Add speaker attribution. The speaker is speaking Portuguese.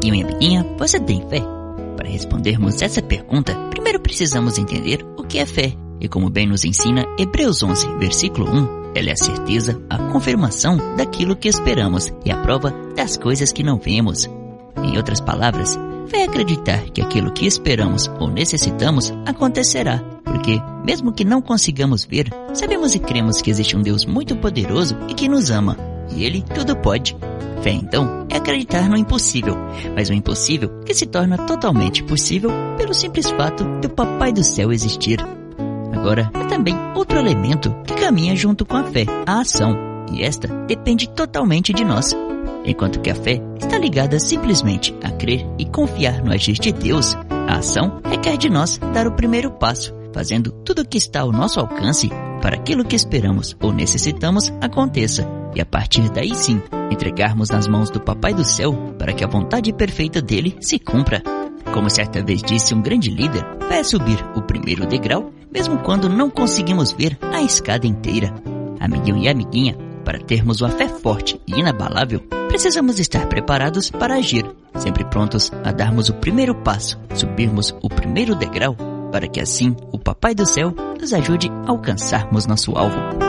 Speaker 1: Amiguinho e amiguinha, você tem fé? Para respondermos essa pergunta, primeiro precisamos entender o que é fé. E como bem nos ensina Hebreus 11, versículo 1, ela é a certeza, a confirmação daquilo que esperamos e a prova das coisas que não vemos. Em outras palavras, fé é acreditar que aquilo que esperamos ou necessitamos acontecerá. Porque, mesmo que não consigamos ver, sabemos e cremos que existe um Deus muito poderoso e que nos ama. E Ele tudo pode. Fé, então, é acreditar no impossível, mas o impossível que se torna totalmente possível pelo simples fato de o Papai do Céu existir. Agora, há também outro elemento que caminha junto com a fé, a ação, e esta depende totalmente de nós. Enquanto que a fé está ligada simplesmente a crer e confiar no agir de Deus, a ação requer de nós dar o primeiro passo, fazendo tudo o que está ao nosso alcance para aquilo que esperamos ou necessitamos aconteça. E a partir daí sim, entregarmos nas mãos do Papai do Céu para que a vontade perfeita dele se cumpra. Como certa vez disse um grande líder, fé é subir o primeiro degrau, mesmo quando não conseguimos ver a escada inteira. Amiguinho e amiguinha, para termos uma fé forte e inabalável, precisamos estar preparados para agir, sempre prontos a darmos o primeiro passo, subirmos o primeiro degrau, para que assim o Papai do Céu nos ajude a alcançarmos nosso alvo.